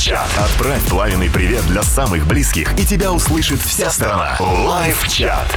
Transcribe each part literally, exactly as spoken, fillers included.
Лайв-чат. Отправь пламенный привет для самых близких, и тебя услышит вся страна. Лайв-чат.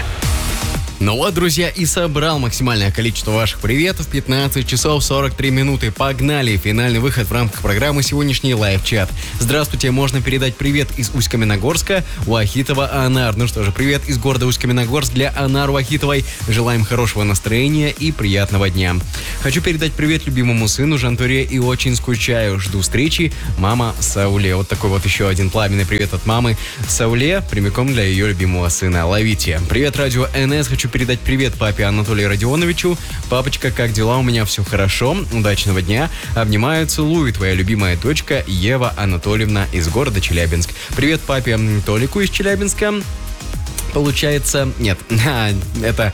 Ну вот, друзья, и собрал максимальное количество ваших приветов. пятнадцать часов сорок три минуты. Погнали! Финальный выход в рамках программы «Сегодняшний лайв-чат». Здравствуйте, можно передать привет из Усть-Каменогорска Уахитова Анар. Ну что же, привет из города Усть-Каменогорск для Анар Уахитовой. Желаем хорошего настроения и приятного дня. Хочу передать привет любимому сыну Жантуре и очень скучаю. Жду встречи. Мама Сауле. Вот такой вот еще один пламенный привет от мамы Сауле, прямиком для ее любимого сына. Ловите. Привет, радио эн эс. Хочу передать привет папе Анатолию Родионовичу. Папочка, как дела? У меня все хорошо. Удачного дня. Обнимаю, целую. Твоя любимая дочка Ева Анатольевна из города Челябинск. Привет папе Толику из Челябинска. Получается... Нет, это...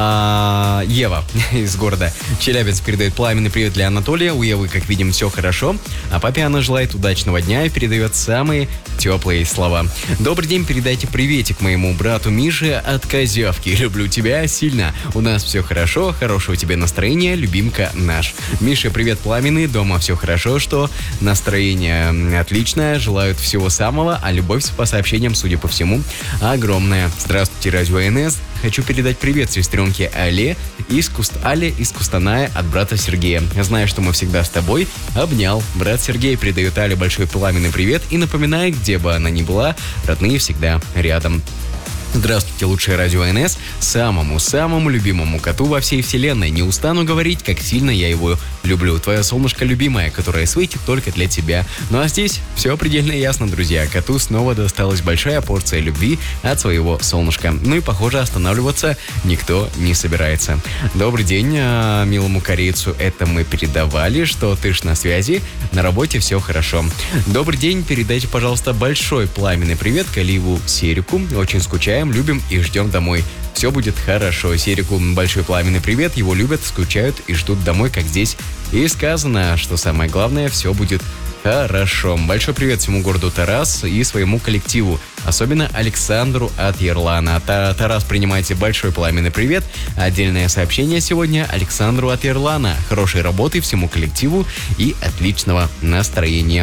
А, Ева из города Челябинск передает пламенный привет для Анатолия. У Евы, как видим, все хорошо. А папе она желает удачного дня и передает самые теплые слова. Добрый день, передайте приветик моему брату Мише от Козявки. Люблю тебя сильно. У нас все хорошо, хорошего тебе настроения, любимка наш. Миша, привет пламенный, дома все хорошо, что настроение отличное, желают всего самого, а любовь по сообщениям, судя по всему, огромная. Здравствуйте, радио эн эс. Хочу передать привет сестренке Але из, Куст... Але из Кустаная от брата Сергея. Знаю, что мы всегда с тобой. Обнял. Брат Сергей передает Але большой пламенный привет и напоминает, где бы она ни была, родные всегда рядом. Здравствуйте, лучшее радио эн эс, самому-самому любимому коту во всей вселенной. Не устану говорить, как сильно я его люблю. Твое солнышко любимое, которое светит только для тебя. Ну а здесь все предельно ясно, друзья. Коту снова досталась большая порция любви от своего солнышка. Ну и, похоже, останавливаться никто не собирается. Добрый день, милому корейцу. Это мы передавали, что ты ж на связи. На работе все хорошо. Добрый день, передайте, пожалуйста, большой пламенный привет Каливу Серику. Очень скучаю. Любим и ждем домой. Все будет хорошо. Серику большой пламенный привет. Его любят, скучают и ждут домой, как здесь и сказано, что самое главное, все будет хорошо. Большой привет всему городу Тарас и своему коллективу. Особенно Александру от Ерлана. Та- Тарас, принимайте большой пламенный привет. Отдельное сообщение сегодня Александру от Ерлана. Хорошей работы всему коллективу и отличного настроения.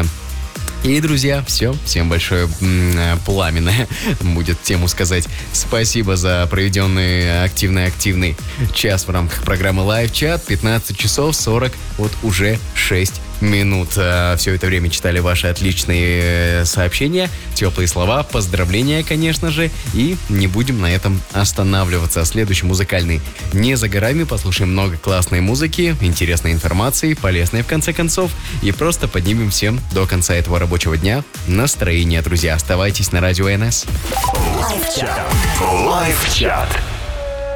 И, друзья, все. Всем большое м- пламенное будет тему сказать. Спасибо за проведенный активный-активный час в рамках программы Лайв-чат. пятнадцать часов сорок, вот уже шесть минут. Все это время читали ваши отличные сообщения, теплые слова, поздравления, конечно же. И не будем на этом останавливаться. Следующий музыкальный не за горами. Послушаем много классной музыки, интересной информации, полезной в конце концов. И просто поднимем всем до конца этого рабочего дня настроение, друзья. Оставайтесь на радио эн эс. Лайв-чат. Лайв-чат.